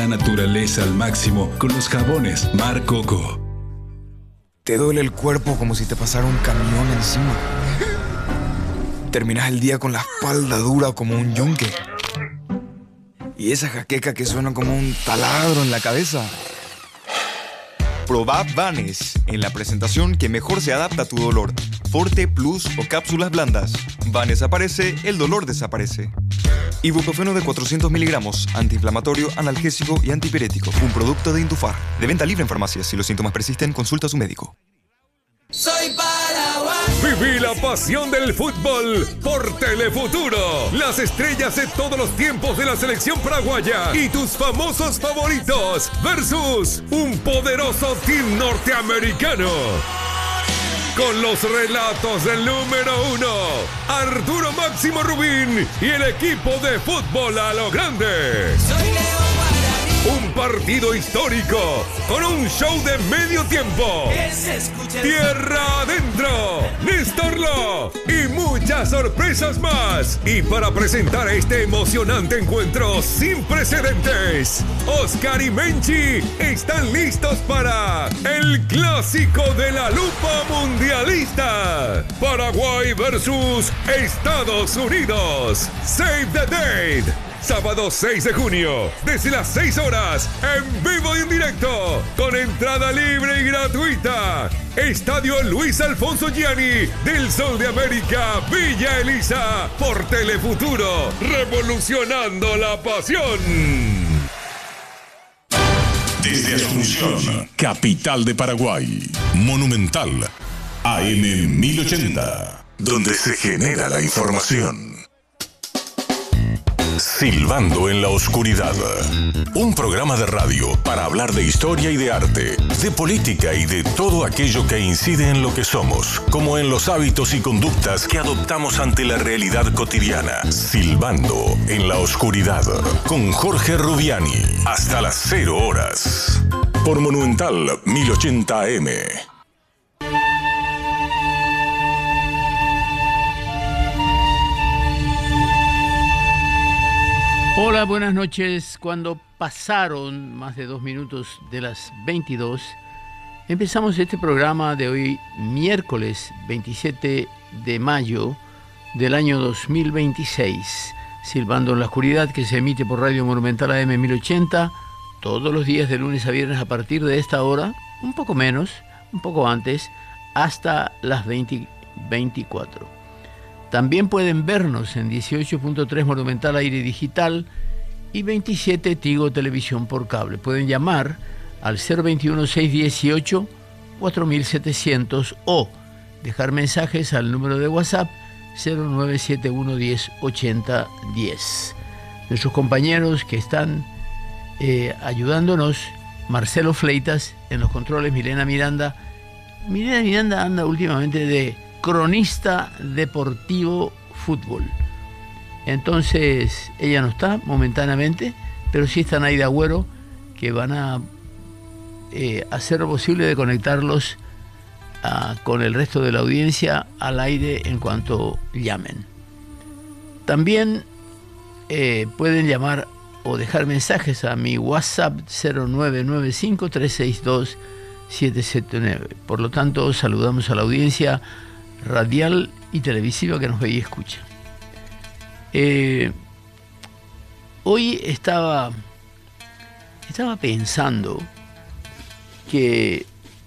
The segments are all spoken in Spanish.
La naturaleza al máximo con los jabones Mar Coco. Te duele el cuerpo como si te pasara un camión encima. Terminas el día con la espalda dura como un yunque. Y esa jaqueca que suena como un taladro en la cabeza. Probá Vanes en la presentación que mejor se adapta a tu dolor. Forte, Plus o cápsulas blandas. Vanes aparece, el dolor desaparece. Ibuprofeno de 400 miligramos, antiinflamatorio, analgésico y antipirético. Un producto de Intufar. De venta libre en farmacias. Si los síntomas persisten, consulta a su médico. Soy Paraguay. Viví la pasión del fútbol por Telefuturo. Las estrellas de todos los tiempos de la selección paraguaya y tus famosos favoritos versus un poderoso team norteamericano. Con los relatos del número 1, Arturo Máximo Rubín y el equipo de fútbol a lo grande. Soy Leo Guaraní. Un partido histórico con un show de medio tiempo. Que se escuche Tierra adentro, Néstor Lo y muchas sorpresas más. Y para presentar este emocionante encuentro sin precedentes, Oscar y Menchi están listos para el clásico de la lupa mundialista. Paraguay versus Estados Unidos. Save the date. Sábado 6 de junio, desde las 6 horas, en vivo y en directo, con entrada libre y gratuita. Estadio Luis Alfonso Gianni, del Sol de América, Villa Elisa, por Telefuturo, revolucionando la pasión. Desde Asunción, capital de Paraguay, Monumental, AM 1080, donde se genera la información. Silbando en la oscuridad. Un programa de radio para hablar de historia y de arte, de política y de todo aquello que incide en lo que somos, como en los hábitos y conductas que adoptamos ante la realidad cotidiana. Silbando en la oscuridad. Con Jorge Rubiani. Hasta las 0 horas. Por Monumental 1080 AM. Hola, buenas noches. Cuando pasaron más de 2 minutos de las 22, empezamos este programa de hoy, miércoles 27 de mayo del año 2026, Silbando en la Oscuridad, que se emite por Radio Monumental AM 1080, todos los días de lunes a viernes a partir de esta hora, un poco menos, un poco antes, hasta las 20:24. También pueden vernos en 18.3 Monumental Aire Digital y 27 Tigo Televisión por cable. Pueden llamar al 021-618-4700 o dejar mensajes al número de WhatsApp 0971 10 80 10. Nuestros compañeros que están ayudándonos, Marcelo Fleitas en los controles, Milena Miranda. Milena Miranda anda últimamente de cronista deportivo fútbol. Entonces ella no está momentáneamente, pero sí está Naida Agüero, que van a hacer lo posible de conectarlos con el resto de la audiencia al aire en cuanto llamen. También pueden llamar o dejar mensajes a mi WhatsApp 0995-362-779. Por lo tanto, saludamos a la audiencia radial y televisiva que nos ve y escucha. Hoy estaba pensando que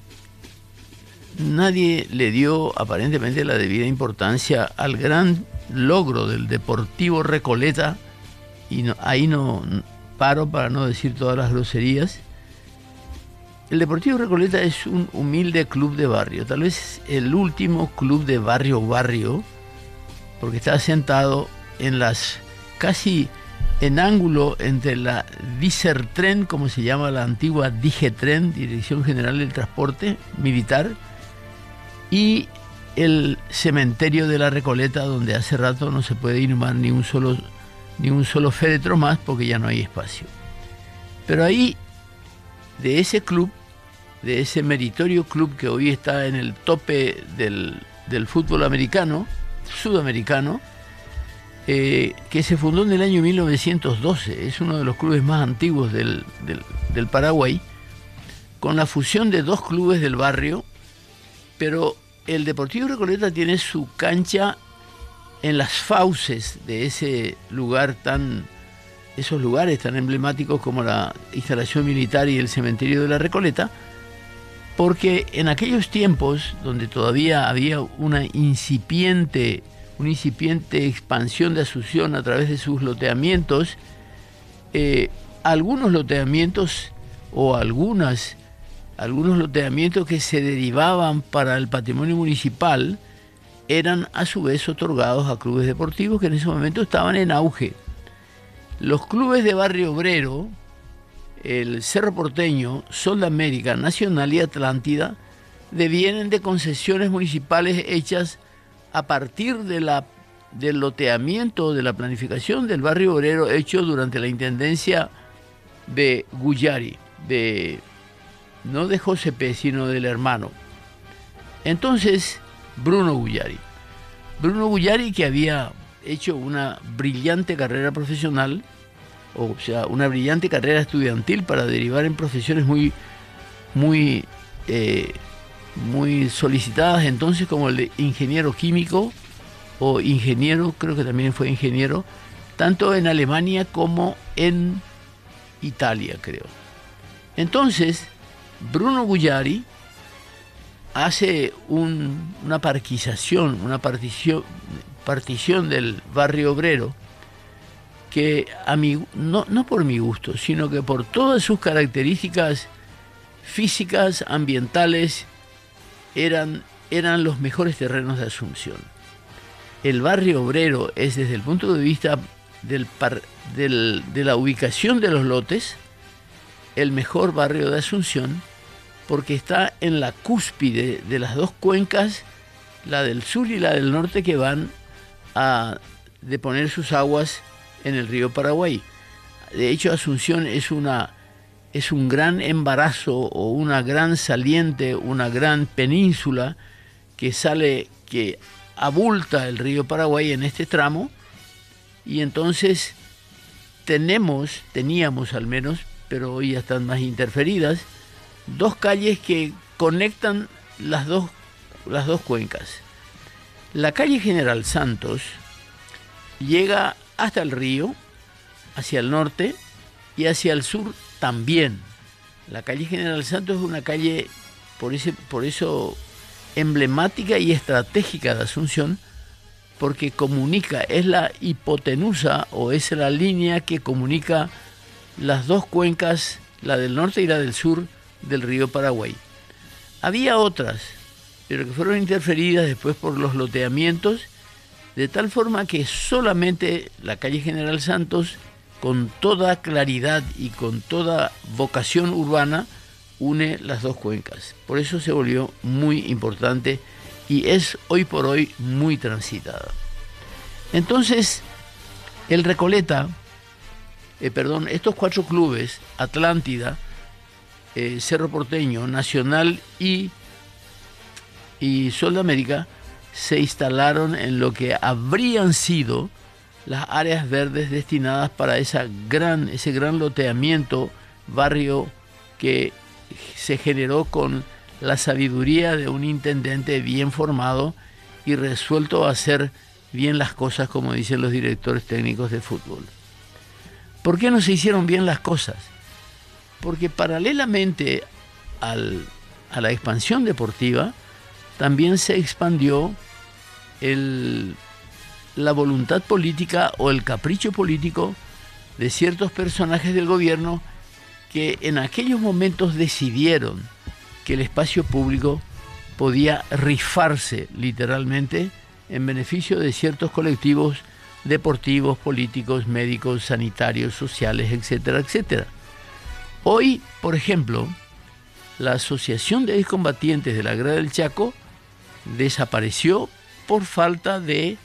nadie le dio aparentemente la debida importancia al gran logro del Deportivo Recoleta, y ahí no paro para no decir todas las groserías. El Deportivo Recoleta es un humilde club de barrio, tal vez el último club de barrio, porque está asentado en casi en ángulo entre la Disertren, como se llama la antigua Digetren, Dirección General del Transporte Militar, y el cementerio de la Recoleta, donde hace rato no se puede inhumar ni un solo féretro más porque ya no hay espacio. Pero ahí, de ese club, de ese meritorio club que hoy está en el tope del fútbol americano, sudamericano, que se fundó en el año 1912. Es uno de los clubes más antiguos del Paraguay, con la fusión de dos clubes del barrio, pero el Deportivo Recoleta tiene su cancha en las fauces de ese lugar esos lugares tan emblemáticos como la instalación militar y el cementerio de la Recoleta, porque en aquellos tiempos donde todavía había una incipiente expansión de Asunción a través de sus loteamientos, algunos loteamientos o algunos loteamientos que se derivaban para el patrimonio municipal eran a su vez otorgados a clubes deportivos que en ese momento estaban en auge. Los clubes de Barrio Obrero, el Cerro Porteño, Sol de América, Nacional y Atlántida devienen de concesiones municipales hechas a partir del loteamiento, de la planificación del Barrio Obrero hecho durante la intendencia de Guyari, no de José P., sino del hermano. Entonces, Bruno Guyari, que había hecho una brillante carrera profesional, o sea, una brillante carrera estudiantil para derivar en profesiones muy solicitadas entonces, como el de ingeniero químico o ingeniero, creo que también fue ingeniero, tanto en Alemania como en Italia, creo. Entonces, Bruno Guyari hace una partición del Barrio Obrero que a mí, no por mi gusto, sino que por todas sus características físicas, ambientales, eran los mejores terrenos de Asunción. El Barrio Obrero es, desde el punto de vista de la ubicación de los lotes, el mejor barrio de Asunción, porque está en la cúspide de las dos cuencas, la del sur y la del norte, que van a deponer sus aguas en el río Paraguay. De hecho, Asunción es un gran embarazo o una gran saliente, una gran península que abulta el río Paraguay en este tramo, y entonces teníamos al menos, pero hoy ya están más interferidas, dos calles que conectan las dos cuencas. La calle General Santos llega hasta el río, hacia el norte, y hacia el sur también. La calle General Santos es una calle por eso emblemática y estratégica de Asunción, porque es la hipotenusa, o es la línea que comunica las dos cuencas, la del norte y la del sur del río Paraguay. Había otras, pero que fueron interferidas después por los loteamientos, de tal forma que solamente la calle General Santos, con toda claridad y con toda vocación urbana, une las dos cuencas. Por eso se volvió muy importante y es hoy por hoy muy transitada. Entonces, el Recoleta, estos cuatro clubes, Atlántida, Cerro Porteño, Nacional y Sol de América, se instalaron en lo que habrían sido las áreas verdes destinadas para ese gran loteamiento, barrio que se generó con la sabiduría de un intendente bien formado y resuelto a hacer bien las cosas, como dicen los directores técnicos de fútbol. ¿Por qué no se hicieron bien las cosas? Porque paralelamente a la expansión deportiva, también se expandió la voluntad política o el capricho político de ciertos personajes del gobierno que en aquellos momentos decidieron que el espacio público podía rifarse literalmente en beneficio de ciertos colectivos deportivos, políticos, médicos, sanitarios, sociales, etcétera, etcétera. Hoy, por ejemplo, la Asociación de Excombatientes de la Guerra del Chaco desapareció por falta de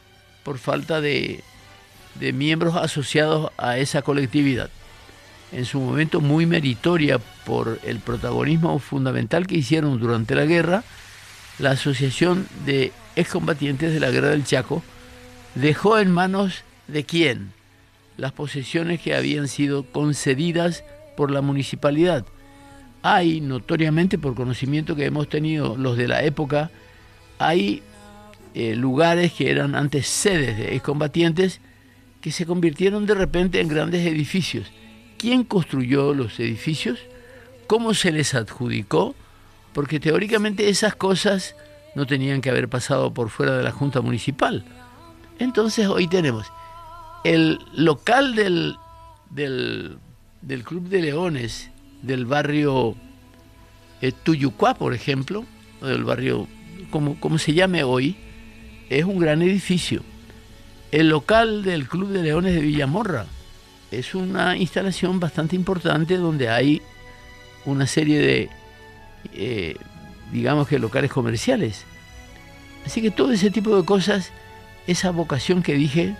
miembros asociados a esa colectividad. En su momento muy meritoria por el protagonismo fundamental que hicieron durante la guerra, la Asociación de Excombatientes de la Guerra del Chaco dejó en manos de quién las posesiones que habían sido concedidas por la municipalidad. Hay, notoriamente por conocimiento que hemos tenido los de la época, hay lugares que eran antes sedes de excombatientes que se convirtieron de repente en grandes edificios. ¿Quién construyó los edificios? ¿Cómo se les adjudicó? Porque teóricamente esas cosas no tenían que haber pasado por fuera de la Junta Municipal. Entonces hoy tenemos el local del Club de Leones del barrio Tuyucuá, por ejemplo, o del barrio, como se llame hoy, es un gran edificio. El local del Club de Leones de Villamorra es una instalación bastante importante donde hay una serie de, digamos que locales comerciales. Así que todo ese tipo de cosas, esa vocación que dije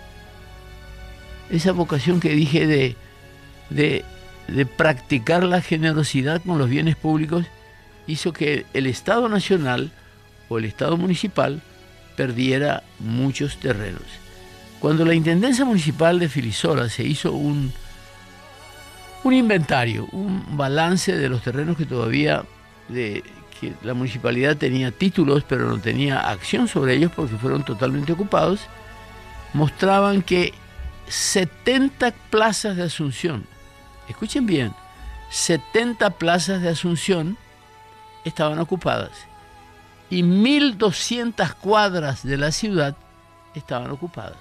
de practicar la generosidad con los bienes públicos, hizo que el Estado Nacional o el Estado Municipal perdiera muchos terrenos. Cuando la Intendencia Municipal de Filisola se hizo un inventario, un balance de los terrenos que todavía, que la municipalidad tenía títulos pero no tenía acción sobre ellos porque fueron totalmente ocupados, mostraban que 70 plazas de Asunción, escuchen bien, 70 plazas de Asunción estaban ocupadas y 1.200 cuadras de la ciudad estaban ocupadas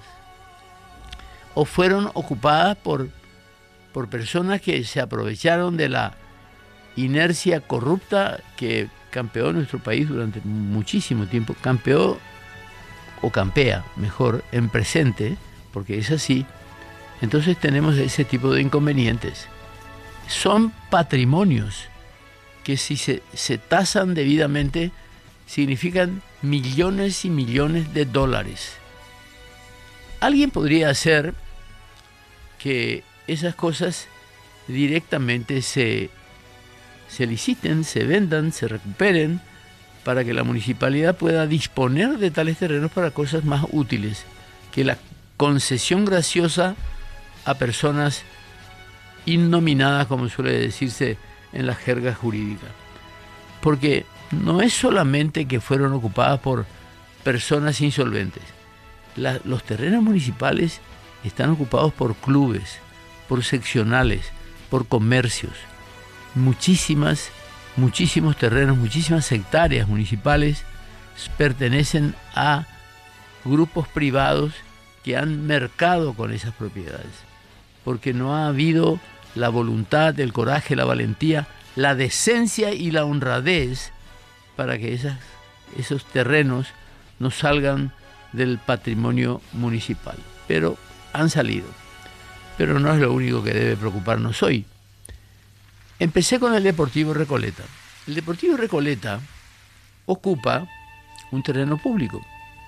o fueron ocupadas por personas que se aprovecharon de la inercia corrupta que campeó en nuestro país durante muchísimo tiempo, campeó o campea, mejor, en presente, porque es así. Entonces tenemos ese tipo de inconvenientes. Son patrimonios que si se tasan debidamente significan millones y millones de dólares. Alguien podría hacer que esas cosas directamente se liciten, se vendan, se recuperen, para que la municipalidad pueda disponer de tales terrenos para cosas más útiles que la concesión graciosa a personas innominadas, como suele decirse en la jerga jurídica. Porque no es solamente que fueron ocupadas por personas insolventes. Los terrenos municipales están ocupados por clubes, por seccionales, por comercios. Muchísimos terrenos, muchísimas hectáreas municipales pertenecen a grupos privados que han mercado con esas propiedades, porque no ha habido la voluntad, el coraje, la valentía, la decencia y la honradez para que esos terrenos no salgan del patrimonio municipal. Pero han salido. Pero no es lo único que debe preocuparnos hoy. Empecé con el Deportivo Recoleta. El Deportivo Recoleta ocupa un terreno público.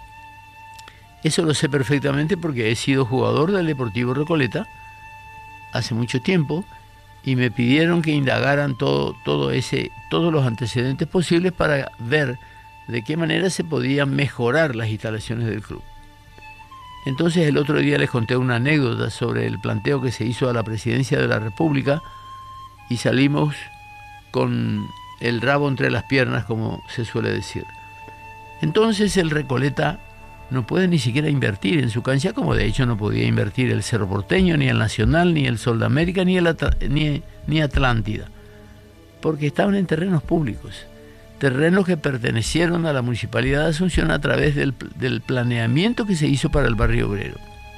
Eso lo sé perfectamente porque he sido jugador del Deportivo Recoleta hace mucho tiempo y me pidieron que indagaran todos los antecedentes posibles para ver de qué manera se podían mejorar las instalaciones del club. Entonces el otro día les conté una anécdota sobre el planteo que se hizo a la presidencia de la República y salimos con el rabo entre las piernas, como se suele decir. Entonces el Recoleta no puede ni siquiera invertir en su cancha, como de hecho no podía invertir el Cerro Porteño, ni el Nacional, ni el Sol de América, ni Atlántida, porque estaban en terrenos públicos, terrenos que pertenecieron a la Municipalidad de Asunción a través del planeamiento que se hizo para el barrio obrero.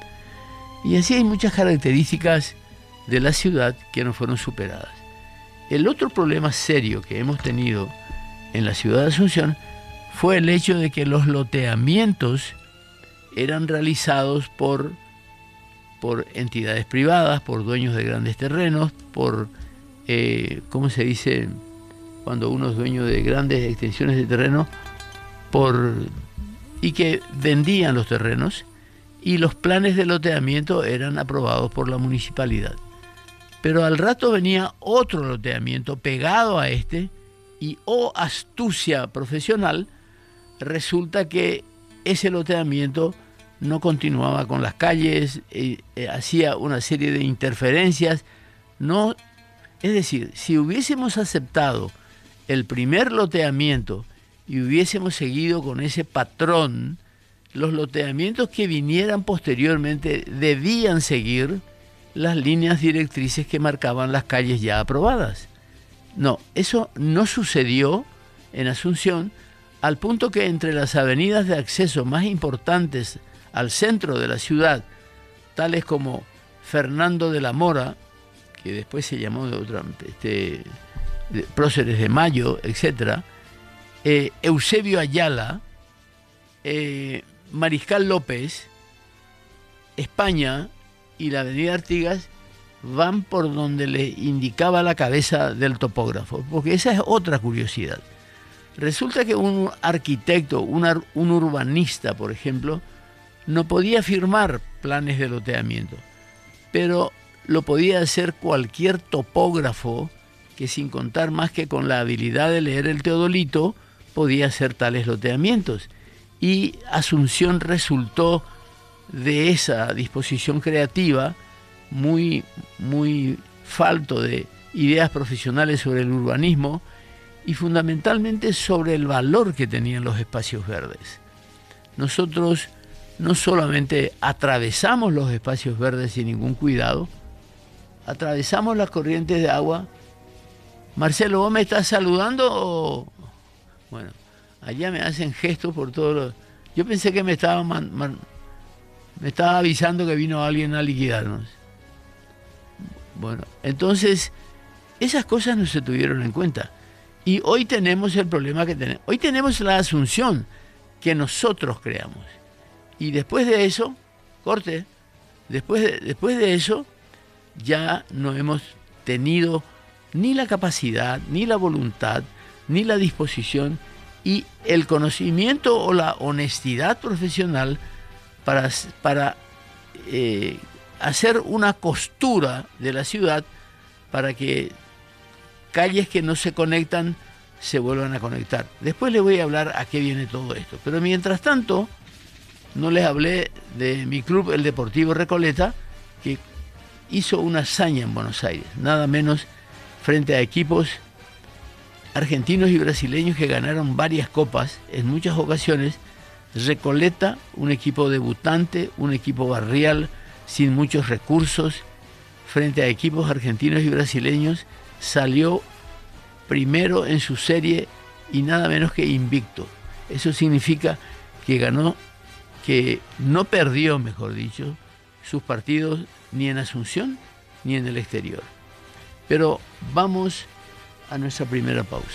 Y así hay muchas características de la ciudad que no fueron superadas. El otro problema serio que hemos tenido en la ciudad de Asunción fue el hecho de que los loteamientos eran realizados por entidades privadas, por dueños de grandes terrenos, por, ¿cómo se dice? Cuando uno es dueño de grandes extensiones de terreno, y que vendían los terrenos, y los planes de loteamiento eran aprobados por la municipalidad. Pero al rato venía otro loteamiento pegado a este, y astucia profesional, resulta que ese loteamiento no continuaba con las calles, hacía una serie de interferencias. No, es decir, si hubiésemos aceptado el primer loteamiento y hubiésemos seguido con ese patrón, los loteamientos que vinieran posteriormente debían seguir las líneas directrices que marcaban las calles ya aprobadas. No, eso no sucedió en Asunción, al punto que entre las avenidas de acceso más importantes al centro de la ciudad, tales como Fernando de la Mora, que después se llamó de otra, Próceres de Mayo, etc., Eusebio Ayala, Mariscal López, España y la avenida Artigas van por donde le indicaba la cabeza del topógrafo, porque esa es otra curiosidad. Resulta que un arquitecto, un urbanista, por ejemplo, no podía firmar planes de loteamiento, pero lo podía hacer cualquier topógrafo que, sin contar más que con la habilidad de leer el teodolito, podía hacer tales loteamientos. Y Asunción resultó de esa disposición creativa muy falto de ideas profesionales sobre el urbanismo y fundamentalmente sobre el valor que tenían los espacios verdes. Nosotros no solamente atravesamos los espacios verdes sin ningún cuidado, atravesamos las corrientes de agua. Marcelo, ¿vos me estás saludando o...? Bueno, allá me hacen gestos por todo lo... Yo pensé que me estaba avisando que vino alguien a liquidarnos. Bueno, entonces, esas cosas no se tuvieron en cuenta. Y hoy tenemos el problema que tenemos. Hoy tenemos la Asunción que nosotros creamos. Y después de eso, después de eso, ya no hemos tenido ni la capacidad, ni la voluntad, ni la disposición y el conocimiento o la honestidad profesional para hacer una costura de la ciudad para que calles que no se conectan se vuelvan a conectar. Después les voy a hablar a qué viene todo esto. Pero mientras tanto, no les hablé de mi club, el Deportivo Recoleta, que hizo una hazaña en Buenos Aires, nada menos frente a equipos argentinos y brasileños que ganaron varias copas en muchas ocasiones. Recoleta, un equipo debutante, un equipo barrial, sin muchos recursos, frente a equipos argentinos y brasileños, salió primero en su serie y nada menos que invicto. Eso significa que ganó, que no perdió, mejor dicho, sus partidos ni en Asunción ni en el exterior. Pero vamos a nuestra primera pausa.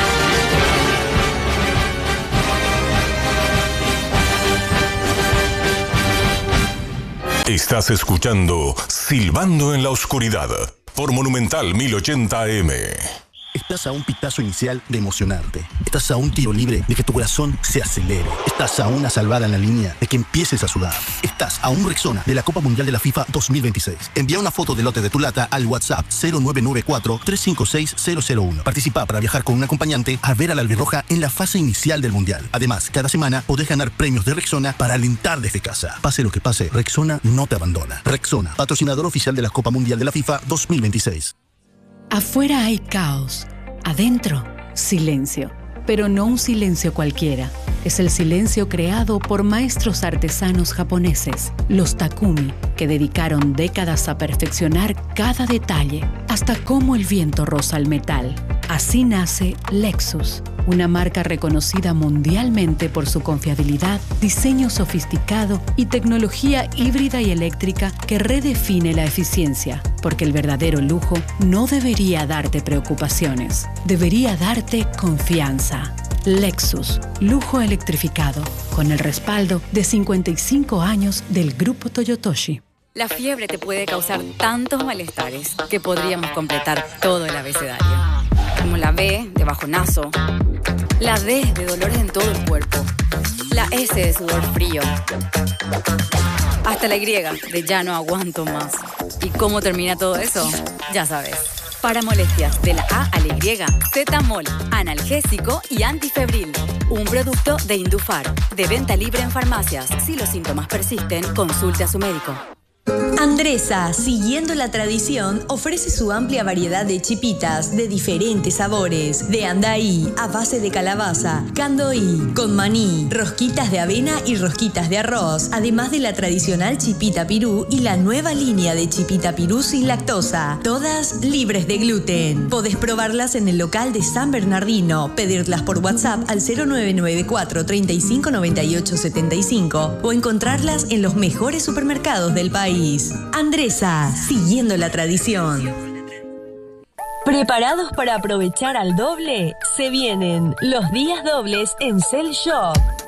Estás escuchando Silbando en la Oscuridad por Monumental 1080 AM. Estás a un pitazo inicial de emocionarte. Estás a un tiro libre de que tu corazón se acelere. Estás a una salvada en la línea de que empieces a sudar. Estás a un Rexona de la Copa Mundial de la FIFA 2026. Envía una foto del lote de tu lata al WhatsApp 0994-356-001. Participa para viajar con un acompañante a ver a la albirroja en la fase inicial del Mundial. Además, cada semana podés ganar premios de Rexona para alentar desde casa. Pase lo que pase, Rexona no te abandona. Rexona, patrocinador oficial de la Copa Mundial de la FIFA 2026. Afuera hay caos, adentro silencio, pero no un silencio cualquiera. Es el silencio creado por maestros artesanos japoneses, los Takumi, que dedicaron décadas a perfeccionar cada detalle, hasta cómo el viento roza el metal. Así nace Lexus, una marca reconocida mundialmente por su confiabilidad, diseño sofisticado y tecnología híbrida y eléctrica que redefine la eficiencia, porque el verdadero lujo no debería darte preocupaciones, debería darte confianza. Lexus, lujo electrificado, con el respaldo de 55 años del Grupo Toyotoshi. La fiebre te puede causar tantos malestares que podríamos completar todo el abecedario. Como la B de bajonazo, la D de dolores en todo el cuerpo, la S de sudor frío, hasta la Y de ya no aguanto más. ¿Y cómo termina todo eso? Ya sabes. Para molestias de la A a la Y, Zetamol, analgésico y antifebril. Un producto de Indufar, de venta libre en farmacias. Si los síntomas persisten, consulte a su médico. Andresa, siguiendo la tradición, ofrece su amplia variedad de chipitas de diferentes sabores. De andaí, a base de calabaza, candoí, con maní, rosquitas de avena y rosquitas de arroz, además de la tradicional chipita pirú y la nueva línea de chipita pirú sin lactosa, todas libres de gluten. Podés probarlas en el local de San Bernardino, pedirlas por WhatsApp al 0994 35 98 75 o encontrarlas en los mejores supermercados del país. Andresa, siguiendo la tradición. ¿Preparados para aprovechar al doble? Se vienen los días dobles en Cell Shop.